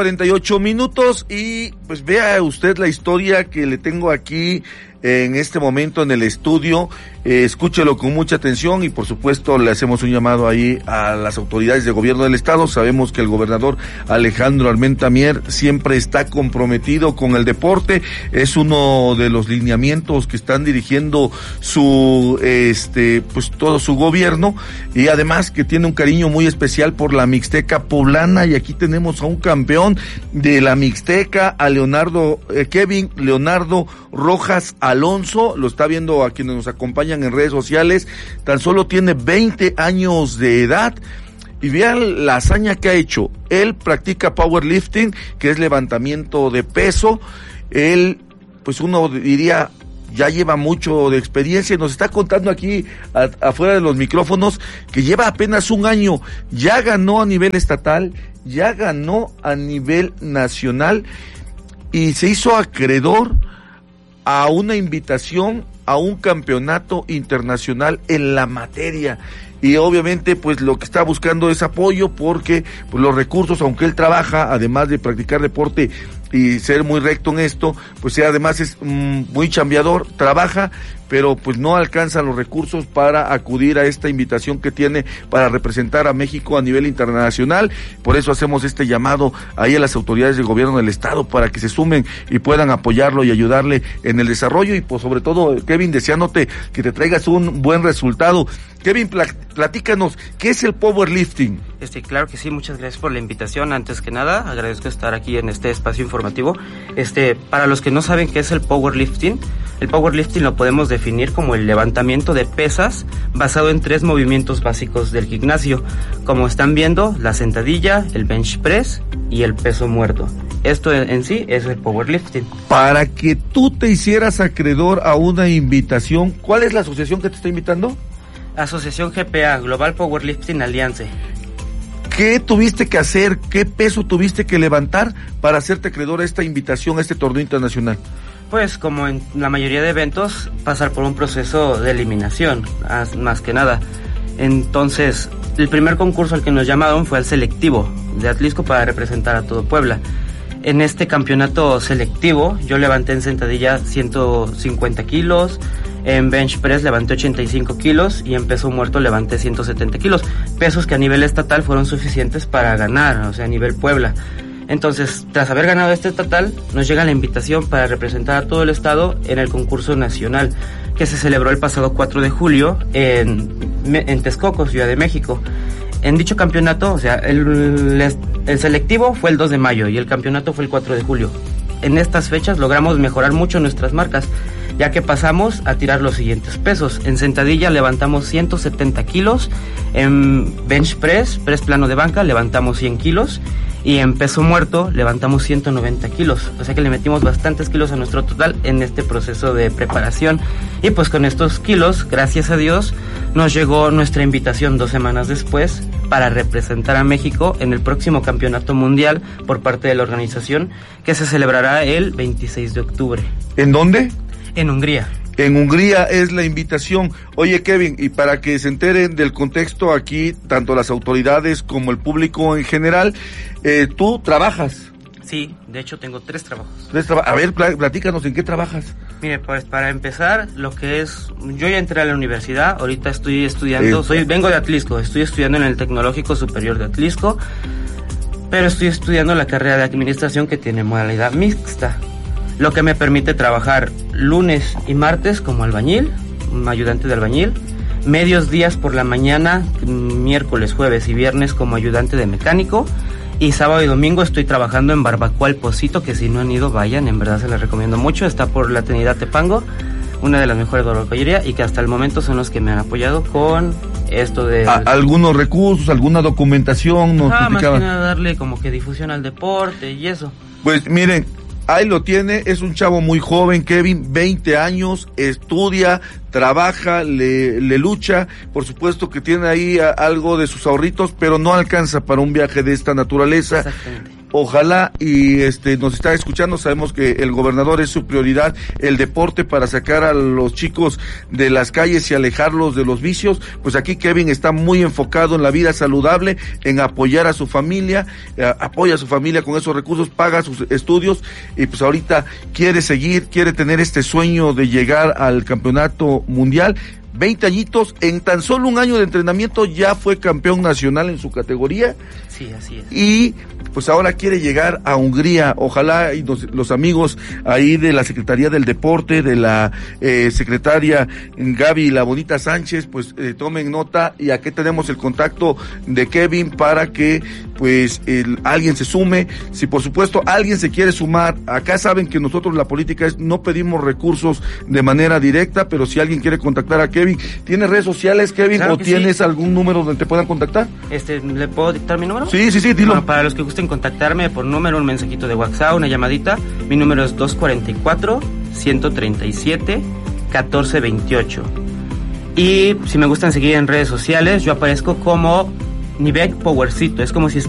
48 minutos y pues vea usted la historia que le tengo aquí en este momento en el estudio. Escúchelo con mucha atención y por supuesto le hacemos un llamado ahí a las autoridades de gobierno del estado. Sabemos que el gobernador Alejandro Armenta Mier siempre está comprometido con el deporte, es uno de los lineamientos que están dirigiendo su pues todo su gobierno, y además que tiene un cariño muy especial por la Mixteca poblana, y aquí tenemos a un campeón de la Mixteca, a Kevin Leonardo Rojas Alonso. Lo está viendo a quienes nos acompañan en redes sociales. Tan solo tiene 20 años de edad y vean la hazaña que ha hecho. Él practica powerlifting, que es levantamiento de peso. Él, pues uno diría, ya lleva mucho de experiencia y nos está contando aquí afuera de los micrófonos que lleva apenas un año, ya ganó a nivel estatal, ya ganó a nivel nacional y se hizo acreedor a una invitación a un campeonato internacional en la materia. Y obviamente pues lo que está buscando es apoyo, porque pues los recursos, aunque él trabaja, además de practicar deporte y ser muy recto en esto, pues además es muy chambeador, trabaja, pero pues no alcanza los recursos para acudir a esta invitación que tiene para representar a México a nivel internacional. Por eso hacemos este llamado ahí a las autoridades del gobierno del estado para que se sumen y puedan apoyarlo y ayudarle en el desarrollo. Y pues sobre todo, Kevin, deseándote que te traigas un buen resultado. Kevin, platícanos, ¿qué es el powerlifting? Claro que sí, muchas gracias por la invitación. Antes que nada, agradezco estar aquí en este espacio informativo. Para los que no saben qué es el powerlifting lo podemos definir como el levantamiento de pesas basado en 3 movimientos básicos del gimnasio. Como están viendo, la sentadilla, el bench press y el peso muerto. Esto en sí es el powerlifting. Para que tú te hicieras acreedor a una invitación, ¿cuál es la asociación que te está invitando? Asociación GPA, Global Powerlifting Alliance. ¿Qué tuviste que hacer? ¿Qué peso tuviste que levantar para hacerte acreedor a esta invitación a este torneo internacional? Pues como en la mayoría de eventos, pasar por un proceso de eliminación, más que nada. Entonces, el primer concurso al que nos llamaron fue al selectivo de Atlisco para representar a todo Puebla. En este campeonato selectivo, yo levanté en sentadilla 150 kilos, en bench press levanté 85 kilos y en peso muerto levanté 170 kilos. Pesos que a nivel estatal fueron suficientes para ganar, o sea, a nivel Puebla. Entonces, tras haber ganado este estatal, nos llega la invitación para representar a todo el estado en el concurso nacional, que se celebró el pasado 4 de julio en Texcoco, Ciudad de México. En dicho campeonato, o sea, el selectivo fue el 2 de mayo y el campeonato fue el 4 de julio. En estas fechas logramos mejorar mucho nuestras marcas, ya que pasamos a tirar los siguientes pesos. En sentadilla levantamos 170 kilos, en bench press plano de banca, levantamos 100 kilos, y en peso muerto levantamos 190 kilos. O sea que le metimos bastantes kilos a nuestro total en este proceso de preparación. Y pues con estos kilos, gracias a Dios, nos llegó nuestra invitación 2 semanas después para representar a México en el próximo campeonato mundial por parte de la organización, que se celebrará el 26 de octubre. ¿En dónde? En Hungría. En Hungría es la invitación. Oye, Kevin, y para que se enteren del contexto aquí, tanto las autoridades como el público en general, ¿tú trabajas? Sí, de hecho tengo 3 trabajos. A ver, platícanos, ¿en qué trabajas? Mire, pues para empezar, yo ya entré a la universidad, ahorita estoy estudiando, vengo de Atlisco, estoy estudiando en el Tecnológico Superior de Atlisco, pero estoy estudiando la carrera de administración que tiene modalidad mixta, lo que me permite trabajar lunes y martes como albañil, ayudante de albañil, medios días por la mañana, miércoles, jueves y viernes como ayudante de mecánico, y sábado y domingo estoy trabajando en Barbacoa El Pocito, que si no han ido, vayan, en verdad se les recomiendo mucho, está por la Trinidad Tepango, una de las mejores barbacoyerías, y que hasta el momento son los que me han apoyado con esto de... ¿Algunos recursos, alguna documentación? Más que nada darle como que difusión al deporte y eso. Pues miren, ahí lo tiene, es un chavo muy joven, Kevin, 20 años, estudia, trabaja, le lucha, por supuesto que tiene ahí algo de sus ahorritos, pero no alcanza para un viaje de esta naturaleza. Exactamente. ojalá y nos está escuchando. Sabemos que el gobernador es su prioridad, el deporte para sacar a los chicos de las calles y alejarlos de los vicios. Pues aquí Kevin está muy enfocado en la vida saludable, en apoyar a su familia, apoya a su familia con esos recursos, paga sus estudios y pues ahorita quiere tener este sueño de llegar al campeonato mundial. 20 añitos, en tan solo un año de entrenamiento ya fue campeón nacional en su categoría. Sí, así es. Y pues ahora quiere llegar a Hungría. Ojalá y los amigos ahí de la Secretaría del Deporte, de la secretaria Gaby La Bonita Sánchez, pues tomen nota, y aquí tenemos el contacto de Kevin para que pues alguien se sume. Si por supuesto alguien se quiere sumar, acá saben que nosotros la política es no pedimos recursos de manera directa, pero si alguien quiere contactar a Kevin, ¿tienes redes sociales, Kevin? Claro, ¿O tienes algún número donde te puedan contactar? ¿Le puedo dictar mi número? Sí, dilo. Bueno, para los que gusten contactarme por número, un mensajito de WhatsApp, una llamadita, mi número es 244-137-1428. Y si me gustan seguir en redes sociales, yo aparezco como Nivek Powercito, es como si